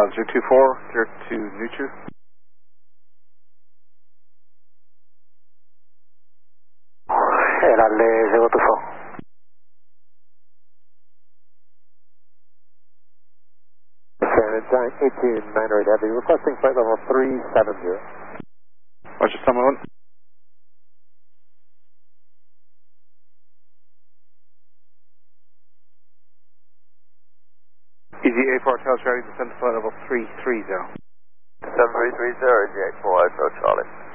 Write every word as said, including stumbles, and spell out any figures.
Uh, zero two four, clear to Nuchu. L zero two four. Giant eighteen nine right heavy, requesting flight level three seven zero. Watch your summit one. Easy A four Hotel Charlie, descend to flight level three three zero. seven three three zero, Easy A four Hotel Charlie.